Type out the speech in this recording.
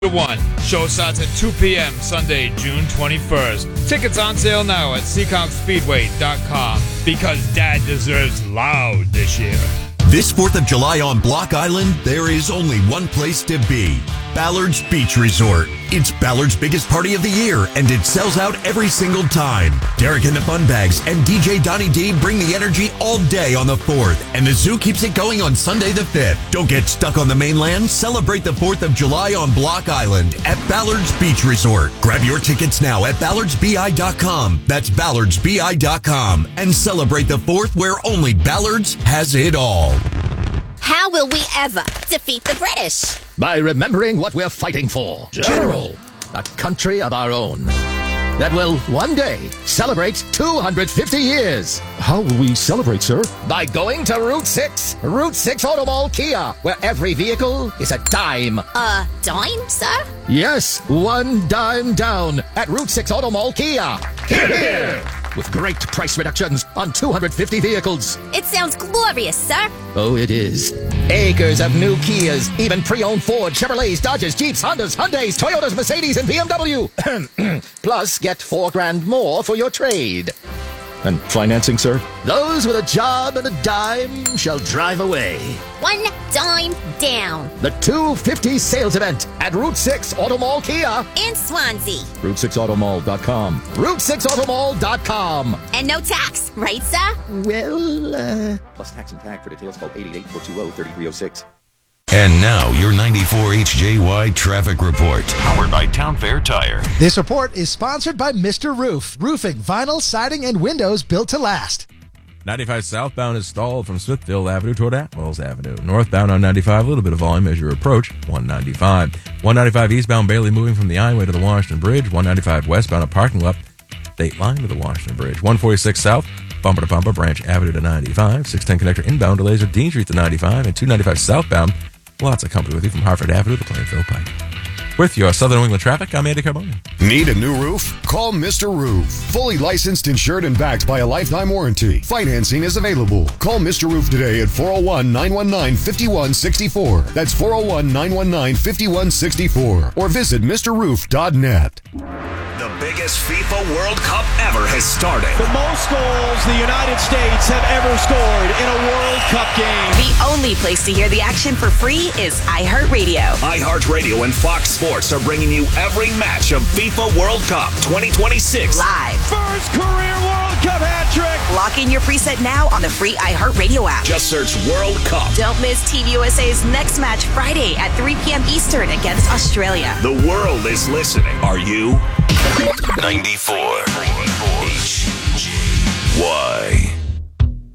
1. Show starts at 2 p.m. Sunday, June 21st. Tickets on sale now at SeaconSpeedway.com because Dad deserves loud this year. This 4th of July on Block Island, there is only one place to be. Ballard's Beach Resort. It's Ballard's biggest party of the year, and it sells out every single time. Derek and the Fun Bags and DJ Donnie D bring the energy all day on the 4th, and the zoo keeps it going on Sunday the 5th. Don't get stuck on the mainland. Celebrate the 4th of July on Block Island at Ballard's Beach Resort. Grab your tickets now at ballardsbi.com. That's ballardsbi.com. And celebrate the 4th where only Ballard's has it all. How will we ever defeat the British? By remembering what we're fighting for. General. A country of our own. That will one day celebrate 250 years. How will we celebrate, sir? By going to Route 6. Route 6 Auto Mall Kia, where every vehicle is a dime. A dime, sir? Yes, one dime down at Route 6 Auto Mall Kia. Hear, hear. With great price reductions on 250 vehicles. It sounds glorious, sir. Oh, it is. Acres of new Kias, even pre-owned Ford, Chevrolets, Dodges, Jeeps, Hondas, Hyundais, Toyotas, Mercedes, and BMW. Plus, get $4,000 more for your trade. And financing, sir? Those with a job and a dime shall drive away. One dime down. The 250 sales event at Route 6 Auto Mall Kia in Swansea. Route6automall.com. Route6automall.com. And no tax, right, sir? Well, Plus tax and tag for details, call 888-420-3306. And now, your 94 HJY traffic report. Powered by Town Fair Tire. This report is sponsored by Mr. Roof. Roofing, vinyl, siding, and windows built to last. 95 southbound is stalled from Smithfield Avenue toward Atwells Avenue. Northbound on 95, a little bit of volume as you approach 195. 195 eastbound, Bailey moving from the Iway to the Washington Bridge. 195 westbound, a parking lot, State Line to the Washington Bridge. 146 south, bumper to bumper, Branch Avenue to 95. 610 connector inbound delays at Dean Street to 95. And 295 southbound, lots of company with you from Hartford Avenue to Plainfield Pike. With your Southern New England traffic, I'm Andy Carbone. Need a new roof? Call Mr. Roof. Fully licensed, insured, and backed by a lifetime warranty. Financing is available. Call Mr. Roof today at 401-919-5164. That's 401-919-5164. Or visit MrRoof.net. The biggest FIFA World Cup ever has started. The most goals the United States have ever scored in a World Cup game. The only place to hear the action for free is iHeartRadio. iHeartRadio and Fox Sports are bringing you every match of FIFA World Cup 2026. Live. First career World Cup hat trick. Lock in your preset now on the free iHeartRadio app. Just search World Cup. Don't miss Team USA's next match Friday at 3 p.m. Eastern against Australia. The world is listening. Are you? 94.